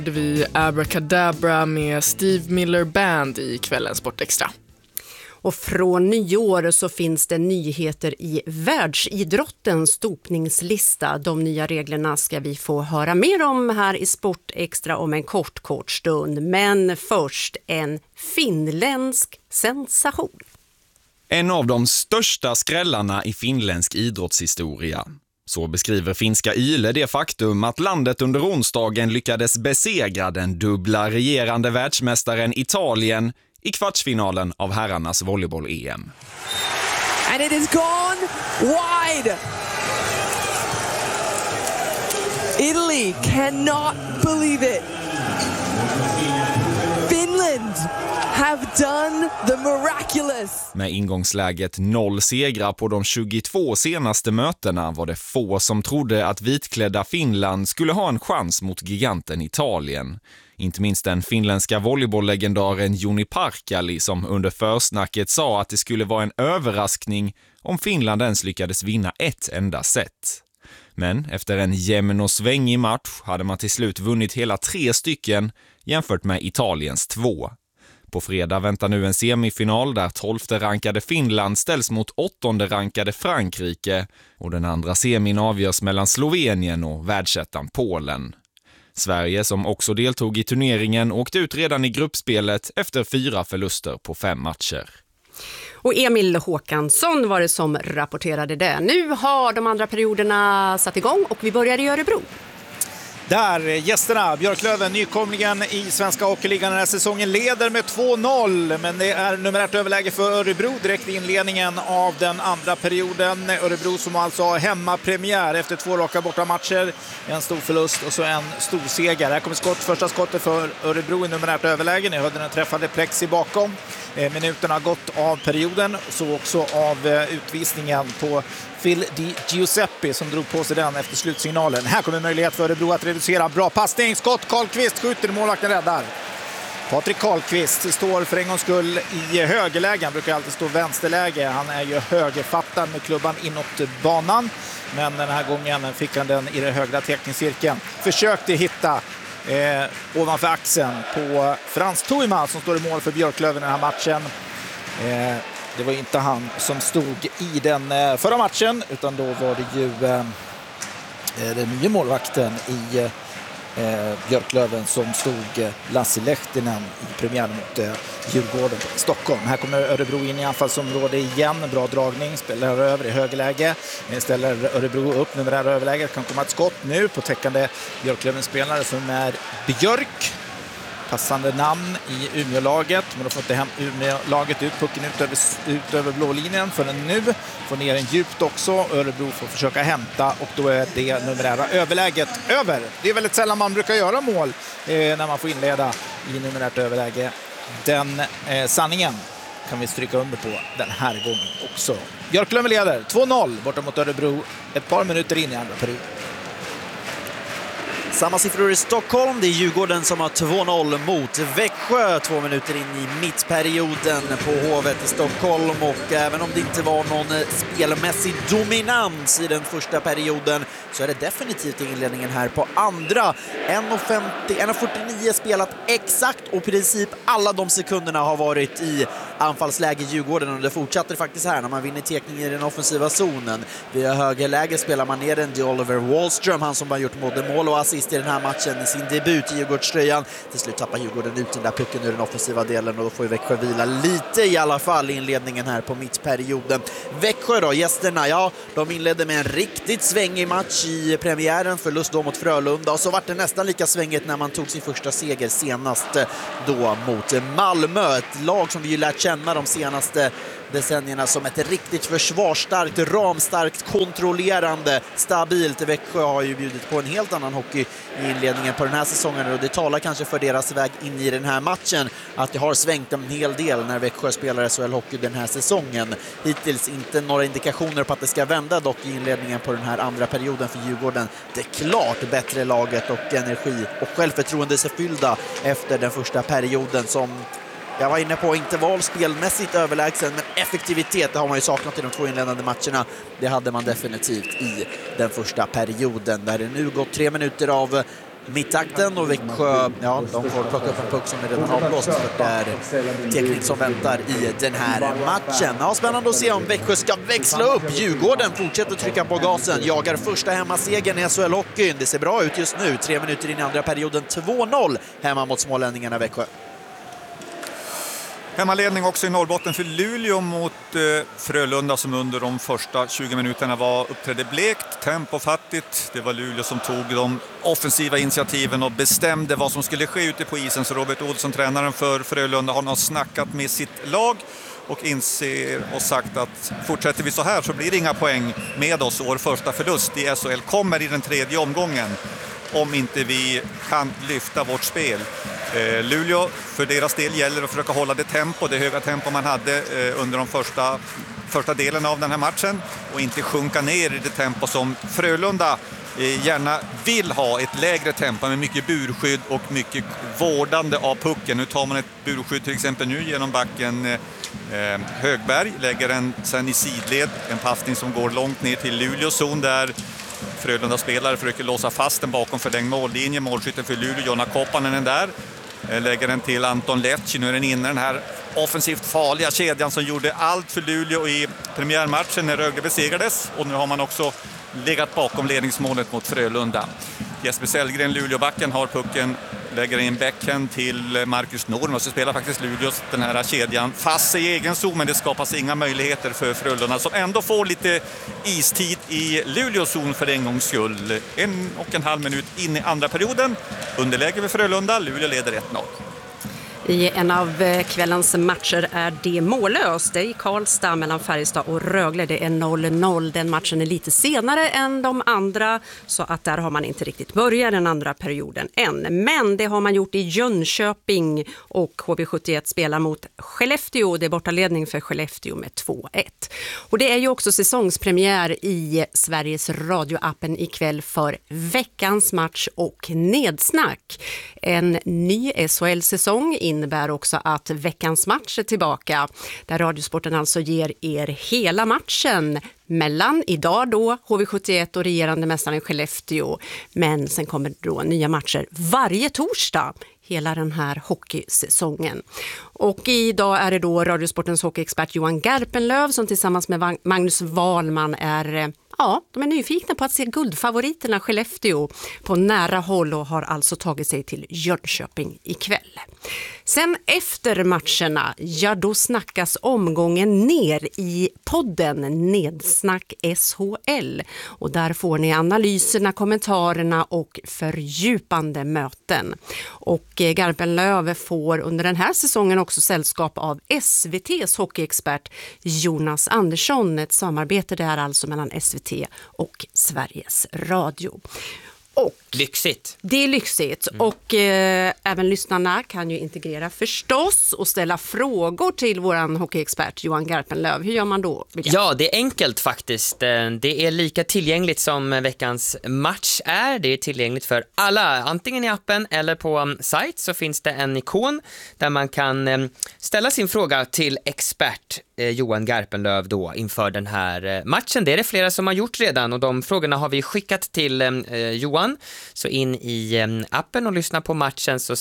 Vi Abracadabra med Steve Miller Band i kvällens Sportextra. Och från nyår så finns det nyheter i världsidrottens dopningslista. De nya reglerna ska vi få höra mer om här i Sportextra om en kort stund. Men först en finländsk sensation. En av de största skrällarna i finländsk idrottshistoria. Så beskriver finska YLE det faktum att landet under onsdagen lyckades besegra den dubbla regerande världsmästaren Italien i kvartsfinalen av herrarnas volleyboll-EM. And it is gone wide. Italy cannot believe it. Finland have done the miraculous. Med ingångsläget 0 segrar på de 22 senaste mötena var det få som trodde att vitklädda Finland skulle ha en chans mot giganten Italien. Inte minst den finländska volleybolllegendaren Joni Parkali som under försnacket sa att det skulle vara en överraskning om Finland ens lyckades vinna ett enda set. Men efter en jämn och svängig match hade man till slut vunnit hela 3 stycken jämfört med Italiens 2. På fredag väntar nu en semifinal där 12:e rankade Finland ställs mot 8:e rankade Frankrike och den andra semin avgörs mellan Slovenien och världsettan Polen. Sverige, som också deltog i turneringen, åkte ut redan i gruppspelet efter 4 förluster på 5 matcher. Och Emil Håkansson var det som rapporterade det. Nu har de andra perioderna satt igång och vi börjar i Örebro. Där gästerna, Björklöven, nykomlingen i svenska hockeyligan den här säsongen, leder med 2-0. Men det är numerärt överläge för Örebro direkt i inledningen av den andra perioden. Örebro som alltså har hemmapremiär efter 2 raka bortamatcher. En stor förlust och så en stor seger. Här kommer första skottet för Örebro i numerärt överläge. Ni hörde den träffade Plexi bakom. Minuterna har gått av perioden, så också av utvisningen på Phil Di Giuseppe som drog på sig den efter slutsignalen. Här kommer möjlighet för Örebro att reducera. Bra passning, skott, Karlqvist skjuter, målvakten räddar. Patrik Karlqvist står för en gångs skull i högerläge. Han brukar alltid stå vänsterläge. Han är ju högerfattad med klubban inåt banan. Men den här gången fick han den i den högra teckningscirkeln. Försökte hitta ovanför axeln på Frans Tuima som står i mål för Björklöven i den här matchen. Det var inte han som stod i den förra matchen, utan då var det ju den nya målvakten i Björklöven som stod Lassi Lehtinen i premiären mot Djurgården på Stockholm. Här kommer Örebro in i anfallsområde igen. Bra dragning, spelar över i högerläge. Ställer Örebro upp, numerära överläge. Kan komma ett skott nu på täckande Björklöven-spelare som är Björk. Passande namn i Umeå-laget, men då får inte hem Umeå-laget ut pucken ut över blålinjen förrän nu. Får ner den djupt också. Örebro får försöka hämta och då är det numerära överläget över. Det är väldigt sällan man brukar göra mål när man får inleda i numerärt överläge. Den sanningen kan vi stryka under på den här gången också. Björklöven leder 2-0 borta mot Örebro ett par minuter in i andra perioden. Samma siffror i Stockholm. Det är Djurgården som har 2-0 mot Växjö 2 minuter in i mittperioden på Hovet i Stockholm. Och även om det inte var någon spelmässig dominans i den första perioden så är det definitivt inledningen här på andra. 1:49 spelat exakt och i princip alla de sekunderna har varit i anfallsläge Djurgården, och det fortsätter faktiskt här när man vinner tekning i den offensiva zonen. Via högerläge spelar man ner den till Oliver Wallström, han som har gjort både mål och assist i den här matchen i sin debut i Djurgårdströjan. Till slut tappar Djurgården ut den där pucken ur den offensiva delen och då får ju Växjö vila lite i alla fall i inledningen här på mittperioden. Växjö då, gästerna, ja, de inledde med en riktigt svängig match i premiären, förlust då mot Frölunda, och så var det nästan lika svängigt när man tog sin första seger senast då mot Malmö, ett lag som vi ju lärt känna de senaste decennierna som ett riktigt försvarsstarkt, ramstarkt, kontrollerande, stabilt. Växjö har ju bjudit på en helt annan hockey i inledningen på den här säsongen, och det talar kanske för deras väg in i den här matchen att det har svängt en hel del när Växjö spelar SHL-hockey den här säsongen. Hittills inte några indikationer på att det ska vända dock i inledningen på den här andra perioden för Djurgården. Det är klart bättre laget och energi och självförtroende så fyllda efter den första perioden som jag var inne på, inte val spelmässigt överlägsen, men effektivitet, det har man ju saknat i de 2 inledande matcherna. Det hade man definitivt i den första perioden, där det nu gått 3 minuter av mittakten och Växjö, ja, de får plocka upp en puck som är redan avblåst för det är teknik som väntar i den här matchen. Ja, spännande att se om Växjö ska växla upp. Djurgården fortsätter trycka på gasen, jagar första hemmasegern i SHL-hockeyn. Det ser bra ut just nu, 3 minuter in i andra perioden, 2-0 hemma mot smålänningarna Växjö. Hemmaledning också i Norrbotten för Luleå mot Frölunda som under de första 20 minuterna uppträdde blekt, tempofattigt. Det var Luleå som tog de offensiva initiativen och bestämde vad som skulle ske ute på isen. Så Robert Olsson, tränaren för Frölunda, har nog snackat med sitt lag och inser och sagt att fortsätter vi så här så blir det inga poäng med oss. Vår första förlust i SHL kommer i den 3:e omgången om inte vi kan lyfta vårt spel. Luleå, för deras del gäller att försöka hålla det höga tempo man hade under de första delen av den här matchen och inte sjunka ner i det tempo som Frölunda gärna vill ha, ett lägre tempo med mycket burskydd och mycket vårdande av pucken. Nu tar man ett burskydd till exempel nu genom backen Högberg, lägger den sen i sidled, en passning som går långt ner till Luleås zon där Frölunda spelare försöker låsa fast den bakom förlängd mållinje. Målskytten för Luleå, Jonna Koppanen, är där. Lägger den till Anton Lefci. Nu är den inne, den här offensivt farliga kedjan som gjorde allt för Luleå i premiärmatchen när Rögle besegrades. Och nu har man också legat bakom ledningsmålet mot Frölunda. Jesper Sellgren, Luleåbacken, har pucken, lägger in backhand till Marcus Nordman, och så spelar faktiskt Luleås den här kedjan fast i egen zon, men det skapas inga möjligheter för Frölunda som ändå får lite istid i Luleås zon för en gångs skull. 1,5 minut in i andra perioden. Underläge för Frölunda, Luleå leder 1-0. I en av kvällens matcher är det mållöst. Det är i Karlstad mellan Färjestad och Rögle. Det är 0-0. Den matchen är lite senare än de andra, så att där har man inte riktigt börjat den andra perioden än. Men det har man gjort i Jönköping, och HV71 spelar mot Skellefteå. Det är bortaledning för Skellefteå med 2-1. Och det är ju också säsongspremiär i Sveriges radioappen ikväll för veckans match och nedsnack. En ny SHL-säsong innebär också att veckans match är tillbaka, där Radiosporten alltså ger er hela matchen mellan idag då HV71 och regerande mästaren Skellefteå. Men sen kommer då nya matcher varje torsdag hela den här hockeysäsongen. Och idag är det då Radiosportens hockeyexpert Johan Garpenlöv som tillsammans med Magnus Wahlman de är nyfikna på att se guldfavoriterna Skellefteå på nära håll och har alltså tagit sig till Jönköping ikväll. Sen efter matcherna, då snackas omgången ner i podden Nedsnack SHL. Och där får ni analyserna, kommentarerna och fördjupande möten. Och Garpenlöv får under den här säsongen också sällskap av SVT:s hockeyexpert Jonas Andersson. Ett samarbete där alltså mellan SVT och Sveriges Radio. Och lyxigt. Det är lyxigt och även lyssnarna kan ju integrera förstås och ställa frågor till våran hockeyexpert Johan Garpenlöv. Hur gör man då? Ja, det är enkelt faktiskt. Det är lika tillgängligt som veckans match är. Det är tillgängligt för alla. Antingen i appen eller på sajt så finns det en ikon där man kan ställa sin fråga till expert Johan Garpenlöv då inför den här matchen. Det är det flera som har gjort redan och de frågorna har vi skickat till Johan. Så in i appen och lyssna på matchen så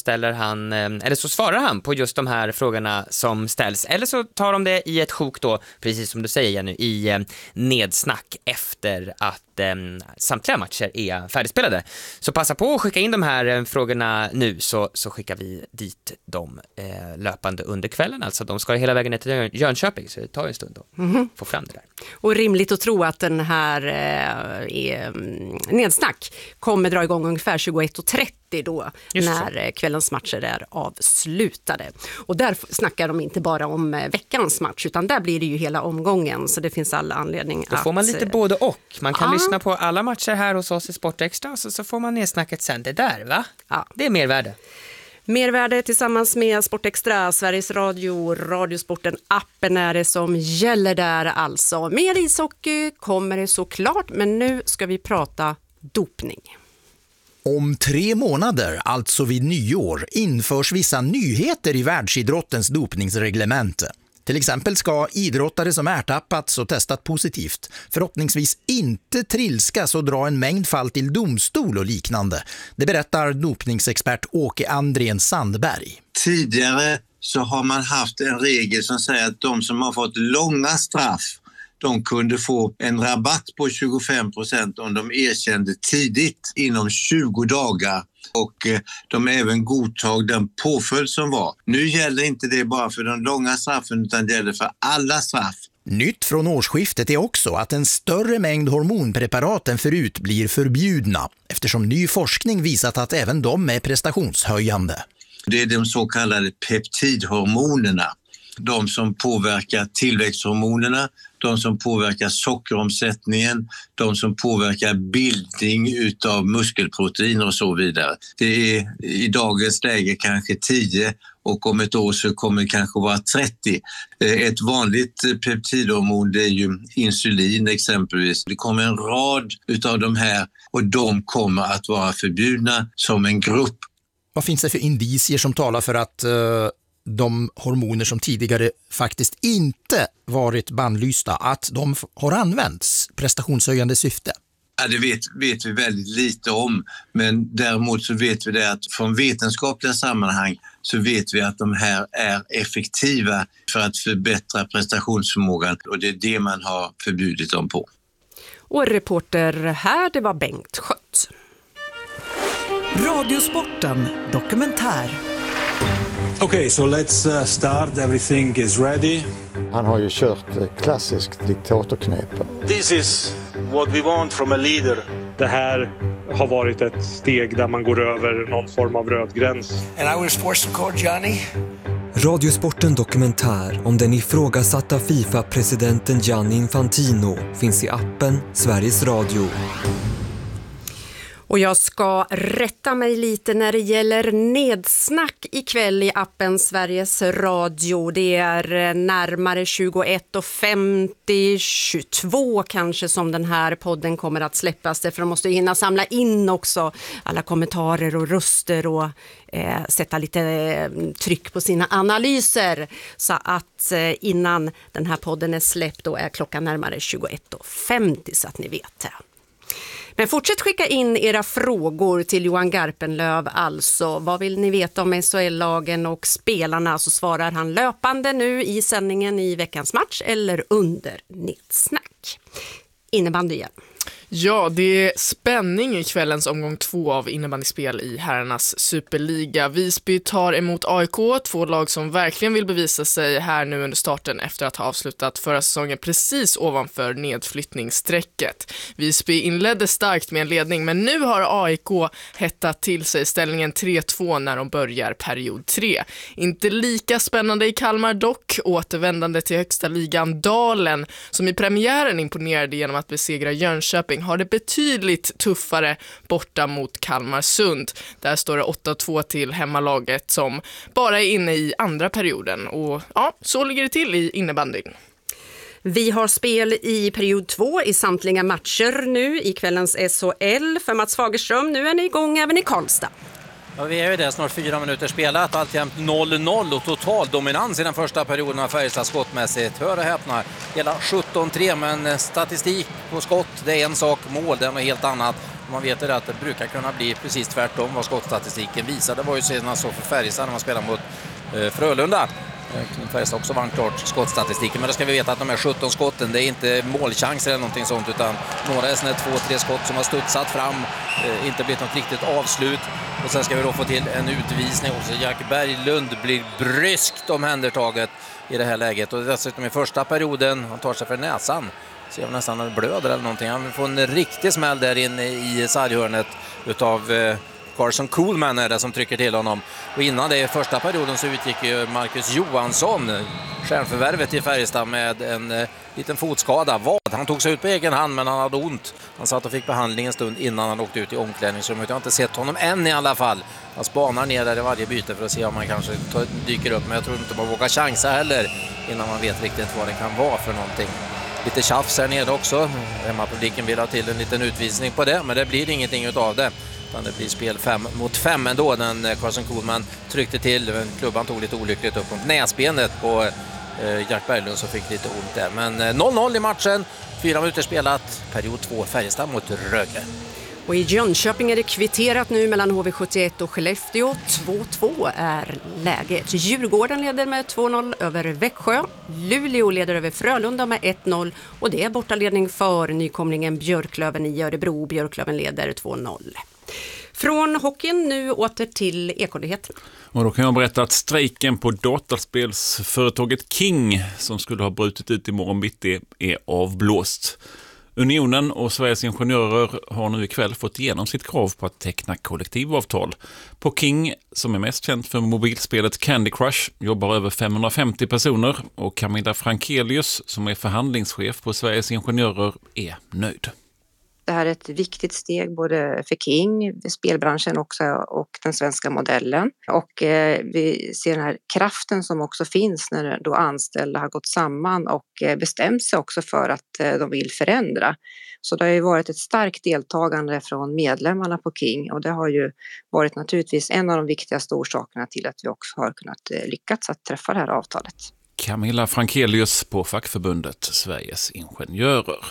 så svarar han på just de här frågorna som ställs. Eller så tar de det i ett sjok då, precis som du säger Jenny, i nedsnack efter att samtliga matcher är färdigspelade. Så passa på att skicka in de här frågorna nu så skickar vi dit dem löpande under kvällen. Alltså de ska hela vägen ner till Jönköping så det tar en stund att få fram det där. Och rimligt att tro att den här nedsnack kommer dra igång ungefär 21:30 då när kvällens matcher är avslutade. Och där snackar de inte bara om veckans match utan där blir det ju hela omgången så det finns alla anledning då får man lite både och. Man kan lyssna på alla matcher här hos oss i Sportextra så får man nedsnacket sen. Det där va? Ja. Det är mervärde. Mervärde tillsammans med Sportextra, Sveriges Radio, Radiosporten, appen är det som gäller där alltså. Mer ishockey kommer det såklart, men nu ska vi prata dopning. Om 3 månader, alltså vid nyår, införs vissa nyheter i världsidrottens dopningsreglemente. Till exempel ska idrottare som ertappats och testat positivt förhoppningsvis inte trilskas och dra en mängd fall till domstol och liknande. Det berättar dopningsexpert Åke Andrén Sandberg. Tidigare så har man haft en regel som säger att de som har fått långa straff, de kunde få en rabatt på 25% om de erkände tidigt inom 20 dagar. Och de även godtog den påföljd som var. Nu gäller inte det bara för de långa straffen utan det gäller för alla straff. Nytt från årsskiftet är också att en större mängd hormonpreparat än förut blir förbjudna eftersom ny forskning visat att även de är prestationshöjande. Det är de så kallade peptidhormonerna. De som påverkar tillväxthormonerna, de som påverkar sockeromsättningen, de som påverkar bildning utav muskelproteiner och så vidare. Det är i dagens läge kanske 10 och om ett år så kommer det kanske vara 30. Ett vanligt peptidhormon det är ju insulin exempelvis. Det kommer en rad utav de här och de kommer att vara förbjudna som en grupp. Vad finns det för indicier som talar för att de hormoner som tidigare faktiskt inte varit bannlysta, att de har använts prestationshöjande syfte? Ja, det vet vi väldigt lite om, men däremot så vet vi det att från vetenskapliga sammanhang så vet vi att de här är effektiva för att förbättra prestationsförmågan och det är det man har förbjudit dem på. Och reporter här, det var Bengt Schött. Radiosporten dokumentär. Okay, so let's start. Everything is ready. Han har ju kört klassisk diktatorknep. This is what we want from a leader. Det här har varit ett steg där man går över någon form av röd gräns. And I was forced to call Johnny. Radiosporten dokumentär om den ifrågasatta FIFA-presidenten Gianni Infantino finns i appen Sveriges Radio. Och jag ska rätta mig lite när det gäller nedsnack ikväll i appen Sveriges Radio. Det är närmare 21:50, 22 kanske som den här podden kommer att släppas. För de måste hinna samla in också alla kommentarer och röster och sätta lite tryck på sina analyser. Så att innan den här podden är släppt då är klockan närmare 21:50 så att ni vet det. Men fortsätt skicka in era frågor till Johan Garpenlöv alltså. Vad vill ni veta om SHL-lagen och spelarna så svarar han löpande nu i sändningen i veckans match eller under nedsnack. Innebandy igen. Ja, det är spänning i kvällens omgång 2 av innebandyspel i herrarnas superliga. Visby tar emot AIK, två lag som verkligen vill bevisa sig här nu under starten efter att ha avslutat förra säsongen precis ovanför nedflyttningsstrecket. Visby inledde starkt med en ledning, men nu har AIK hettat till sig ställningen 3-2 när de börjar period 3. Inte lika spännande i Kalmar dock, återvändande till högsta ligan Dalen som i premiären imponerade genom att besegra Jönköping har det betydligt tuffare borta mot Kalmarsund. Där står det 8-2 till hemmalaget som bara är inne i andra perioden. Och ja, så ligger det till i innebandyn. Vi har spel i period 2 i samtliga matcher nu i kvällens SHL. För Mats Fagerström, nu är ni igång även i Karlstad. Ja, vi är ju det, snart 4 minuter spelat, alltjämt 0-0 och total dominans i den första perioden av Färjestad skottmässigt. Hör och häpna, hela 17-3, men statistik på skott, det är en sak, mål, det är något helt annat. Man vet ju att det brukar kunna bli precis tvärtom vad skottstatistiken visar. Det var ju senast så för Färjestad när man spelar mot Frölunda. Färjestad också vann klart skottstatistiken, men då ska vi veta att de här 17 skotten, det är inte målchanser eller någonting sånt, utan några är såna 2-3 skott som har studsat fram, inte blivit något riktigt avslut. Och sen ska vi då få till en utvisning också. Jack Berglund blir bryskt omhändertaget i det här läget, och dessutom i första perioden, han tar sig för näsan, ser jag nästan han blöder eller någonting. Han får en riktig smäll där inne i sarghörnet utav Carson Coolman är det som trycker till honom. Och innan det i första perioden så utgick ju Marcus Johansson, stjärnförvärvet i Färjestad, med en liten fotskada. Han tog sig ut på egen hand, men han hade ont. Han satt och fick behandling en stund innan han åkte ut i omklädningsrummet. Jag har inte sett honom än i alla fall. Han spanar ner där i varje byte för att se om man kanske dyker upp. Men jag tror inte man vågar chansa heller innan man vet riktigt vad det kan vara för någonting. Lite tjafs här nere också. Hemmapubliken vill ha till en liten utvisning på det, men det blir ingenting utav det. Det blir spel 5-5 ändå. Den Carson Coolman tryckte till. Klubban tog lite olyckligt upp mot näsbenet på Jack Berglund som fick lite ont där. Men 0-0 i matchen, 4 minuter spelat, period 2, Färjestad mot Rögle. Och i Jönköping är det kvitterat nu mellan HV71 och Skellefteå. 2-2 är läget. Djurgården leder med 2-0 över Växjö. Luleå leder över Frölunda med 1-0. Och det är bortaledning för nykomlingen Björklöven i Örebro. Björklöven leder 2-0. Från hockeyn nu åter till Ekonyheterna. Och då kan jag berätta att strejken på dataspelsföretaget King som skulle ha brutit ut imorgon bitti är avblåst. Unionen och Sveriges ingenjörer har nu ikväll fått igenom sitt krav på att teckna kollektivavtal. På King, som är mest känt för mobilspelet Candy Crush, jobbar över 550 personer och Camilla Frankelius, som är förhandlingschef på Sveriges ingenjörer, är nöjd. Det här är ett viktigt steg både för King, spelbranschen också och den svenska modellen. Och vi ser den här kraften som också finns när då anställda har gått samman och bestämt sig också för att de vill förändra. Så det har ju varit ett starkt deltagande från medlemmarna på King och det har ju varit naturligtvis en av de viktigaste orsakerna till att vi också har kunnat lyckats att träffa det här avtalet. Camilla Frankelius på fackförbundet Sveriges ingenjörer.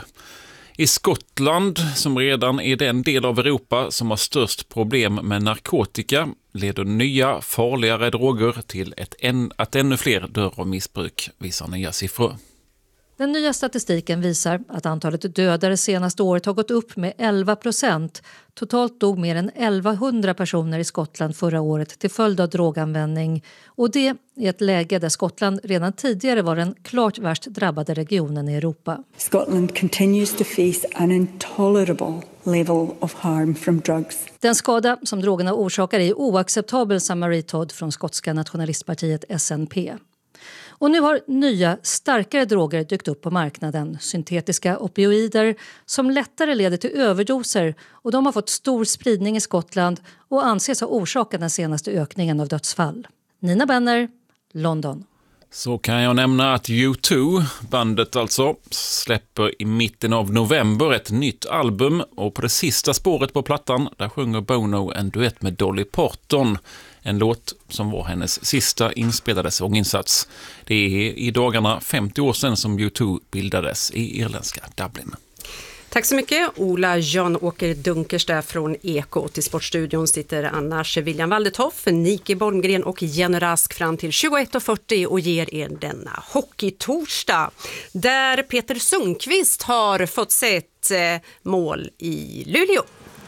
I Skottland, som redan är den del av Europa som har störst problem med narkotika, leder nya farligare droger till att ännu fler dör av missbruk, visar nya siffror. Den nya statistiken visar att antalet dödade senaste året har gått upp med 11%. Totalt dog mer än 1100 personer i Skottland förra året till följd av droganvändning. Och det är ett läge där Skottland redan tidigare var den klart värst drabbade regionen i Europa. Scotland continues to face an intolerable level of harm from drugs. Den skada som drogerna orsakar är oacceptabel, sa Marie Todd från skotska nationalistpartiet SNP. Och nu har nya, starkare droger dykt upp på marknaden. Syntetiska opioider som lättare leder till överdoser och de har fått stor spridning i Skottland och anses ha orsakat den senaste ökningen av dödsfall. Nina Benner, London. Så kan jag nämna att U2, bandet alltså, släpper i mitten av november ett nytt album och på det sista spåret på plattan där sjunger Bono en duett med Dolly Parton. En låt som var hennes sista inspelade sånginsats. Det är i dagarna 50 år sedan som U2 bildades i irländska Dublin. Tack så mycket. Ola Jan-Åker Dunkers där från Eko. Till Sportstudion sitter annars William Waldetoff, Nike Bolmgren och Jenny Rask fram till 21.40 och ger er denna hockeytorsdag. Där Peter Sundqvist har fått sett mål i Luleå.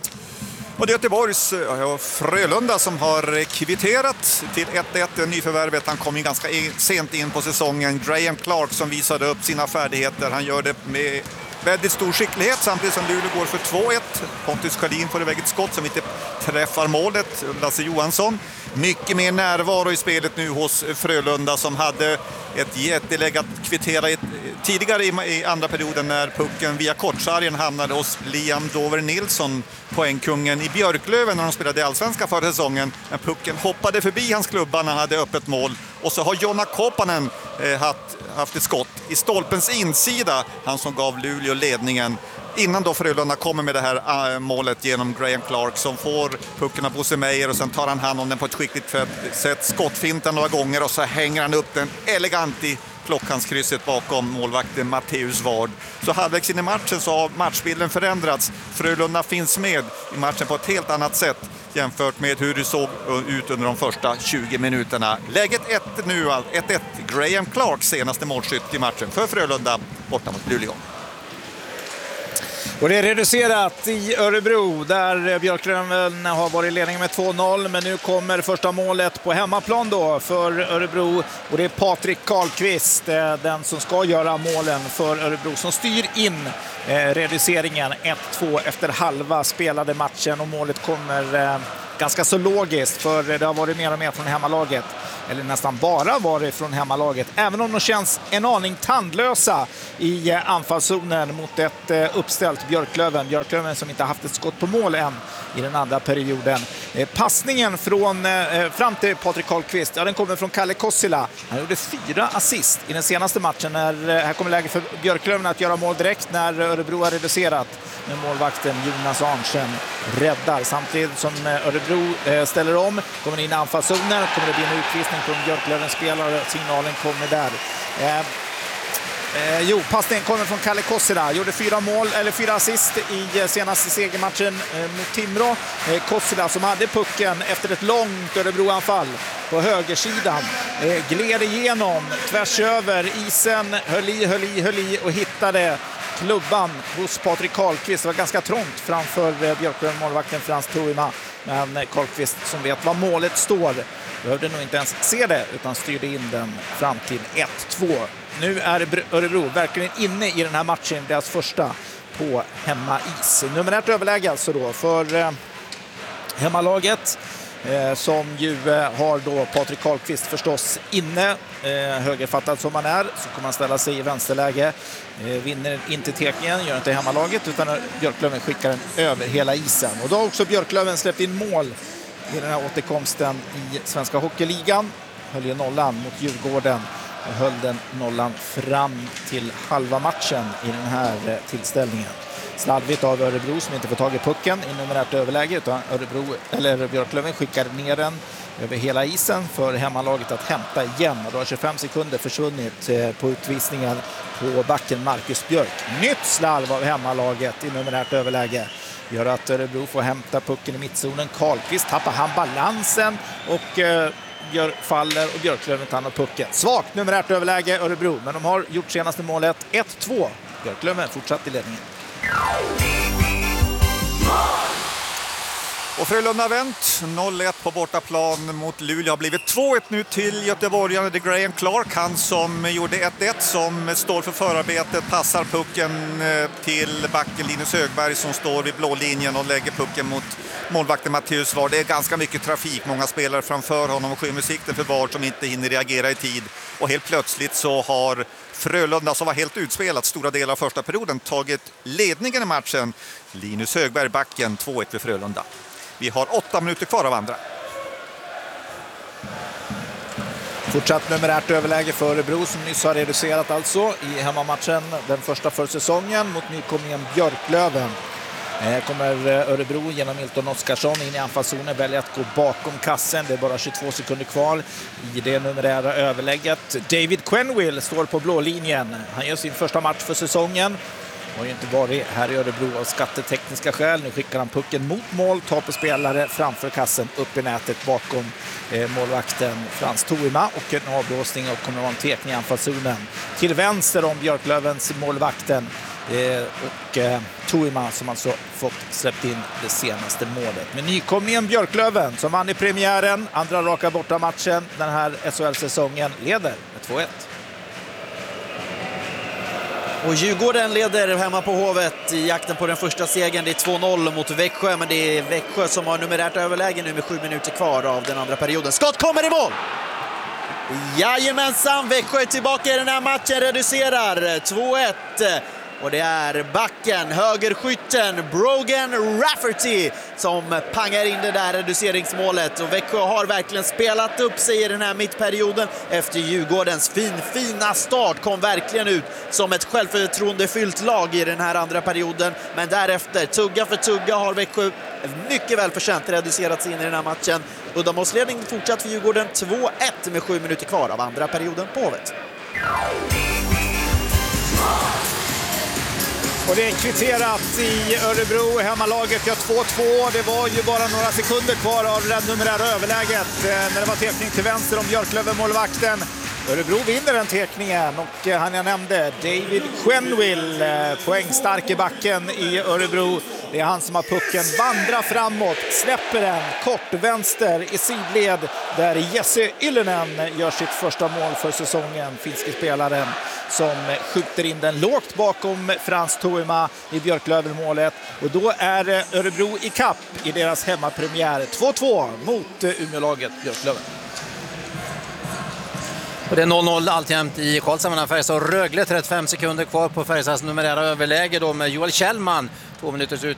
Och det är Göteborgs Frölunda som har kvitterat till 1-1 nyförvärvet. Han kom in ganska sent in på säsongen. Graham Clark som visade upp sina färdigheter. Han gör det med väldigt stor skicklighet samtidigt som Luleå går för 2-1. Pontus Sjödin får iväg ett skott som inte träffar målet. Lasse Johansson. Mycket mer närvaro i spelet nu hos Frölunda som hade ett jätteläge att kvittera tidigare i andra perioden när pucken via kortsargen hamnade hos Liam Dover Nilsson, poängkungen i Björklöven när de spelade i Allsvenska förra säsongen. Men pucken hoppade förbi hans klubba när han hade öppet mål. Och så har Jonna Koppanen haft ett skott i stolpens insida, han som gav Luleå ledningen. Innan då Frölunda kommer med det här målet genom Graham Clark som får pucken av Bosse Meijer och sen tar han hand om den på ett skickligt sätt, skottfinten några gånger och så hänger han upp den elegant i klockhandskrysset bakom målvakten Matteus Ward. Så halvvägs in i matchen så har matchbilden förändrats. Frölunda finns med i matchen på ett helt annat sätt jämfört med hur det såg ut under de första 20 minuterna. Läget 1 nu, 1-1. Graham Clark senaste målskytt i matchen för Frölunda borta mot Luleå. Och det är reducerat i Örebro där Björklöven har varit i ledning med 2-0. Men nu kommer första målet på hemmaplan då för Örebro. Och det är Patrik Karlqvist, den som ska göra målen för Örebro, som styr in reduceringen 1-2 efter halva spelade matchen. Och målet kommer ganska så logiskt för det har varit mer och mer från hemmalaget. Eller nästan bara varit från hemmalaget. Även om de känns en aning tandlösa i anfallszonen mot ett uppställt Björklöven. Björklöven som inte haft ett skott på mål än i den andra perioden. Passningen fram till Patrik Karlqvist, den kommer från Kalle Kossila. Han gjorde 4 assist i den senaste matchen. Här kommer läge för Björklöven att göra mål direkt när Örebro har reducerat. Men målvakten Jonas Arntzen räddar samtidigt som Örebro Örebro ställer om, kommer in i anfallszonen, kommer det bli en utvisning på en Björklövens spelare, signalen kommer där. Passningen kommer från Kalle Kossila, gjorde 4 assist i senaste segermatchen mot Timrå. Kossila som hade pucken efter ett långt Örebroanfall på högersidan, gled igenom, tvärs över isen, höll i och hittade klubban hos Patrik Karlqvist. Det var ganska trångt framför Björklöven-målvakten Frans Tuima, men Karlqvist som vet vad målet står behövde nog inte ens se det utan styrde in den fram till 1-2. Nu är Örebro verkligen inne i den här matchen, deras första på hemmais. Nummer 1 överläge alltså då för hemmalaget, som ju har då Patrik Karlqvist förstås inne, högerfattad som han är, så kommer han ställa sig i vänsterläge, vinner inte tekningen, gör inte hemmalaget, utan Björklöven skickar den över hela isen. Och då har också Björklöven släppt in mål i den här återkomsten i Svenska Hockeyligan, höll ju nollan mot Djurgården och höll den nollan fram till halva matchen i den här tillställningen. Slarvigt av Örebro som inte får tag i pucken i nummer 1 överläge, utan Björklöven skickar ner den över hela isen för hemmalaget att hämta igen. Och då har 25 sekunder försvunnit på utvisningen på backen Marcus Björk. Nytt slarv av hemmalaget i nummer 1 överläge gör att Örebro får hämta pucken i mittzonen. Karlqvist tappar han balansen och faller och Björklöven tar pucken. Svagt nummer 1 överläge Örebro, men de har gjort senaste målet 1-2. Björklöven fortsatt i ledningen. Och Frölunda vänt 0-1 på bortaplan mot Luleå, har blivit 2-1 nu till göteborgarna. Det är Graham Clark, han som gjorde 1-1, som står för förarbetet, passar pucken till backen Linus Högberg som står vid blå linjen och lägger pucken mot målvakten Mattias Ward. Det är ganska mycket trafik, många spelare framför honom och skymmer sikten för Ward som inte hinner reagera i tid. Och helt plötsligt så har Frölunda, som var helt utspelat stora delar av första perioden, tagit ledningen i matchen. Linus Högberg backen, 2-1 för Frölunda. Vi har 8 minuter kvar av andra. Fortsatt nummer 1 överläge för Örebro som nyss har reducerat alltså i hemmamatchen, den första för säsongen mot nykomlingen Björklöven. Kommer Örebro genom Milton Oskarsson in i anfallszonen, väljer att gå bakom kassen. Det är bara 22 sekunder kvar i det numerära överlägget. David Quenneville står på blå linjen. Han gör sin första match för säsongen. Har ju inte varit här i Örebro av skattetekniska skäl. Nu skickar han pucken mot mål, tar på spelare framför kassen, upp i nätet bakom målvakten Frans Tuima, och en avblåsning och kommer att vara en tekning i anfallszonen till vänster om Björklövens målvakten och Tuima som alltså fått släppt in det senaste målet. Men nykomlingen Björklöven som vann i premiären, andra raka bortamatchen den här SHL-säsongen, leder med 2-1. Och Djurgården leder hemma på Hovet i jakten på den första segern. Det är 2-0 mot Växjö, men det är Växjö som har numerärt överläge nu med 7 minuter kvar av den andra perioden. Skott kommer i mål! Jajamensan, Växjö är tillbaka i den här matchen, reducerar 2-1. Och det är backen, högerskytten Brogan Rafferty som pangar in det där reduceringsmålet. Och Växjö har verkligen spelat upp sig i den här mittperioden efter Djurgårdens fina start. Kom verkligen ut som ett självförtroendefyllt lag i den här andra perioden. Men därefter, tugga för tugga, har Växjö mycket väl förtjänt reducerat sig in i den här matchen. Uddamålsledning fortsatt för Djurgården 2-1 med 7 minuter kvar av andra perioden på Hovet. Och det är kvitterat i Örebro. Hemmalaget gör 2-2. Det var ju bara några sekunder kvar av det numerära överläget när det var tekning till vänster om Björklöven-målvakten. Örebro vinner den tekningen och han jag nämnde, David Quenneville, poängstark i backen i Örebro. Det är han som har pucken, vandrar framåt, släpper den kort vänster i sidled där Jesse Ylönen gör sitt första mål för säsongen. Finske spelaren som skjuter in den lågt bakom Frans Tuima i Björklöven-målet. Och då är Örebro i kapp i deras hemmapremiär 2-2 mot Umeålaget Björklöven. Och det är 0-0 alltjämt i Karlshamn mellan Färjestad och Rögle. 35 sekunder kvar på Färjestads numerära överläge då med Joel Kjellman. 2 minuters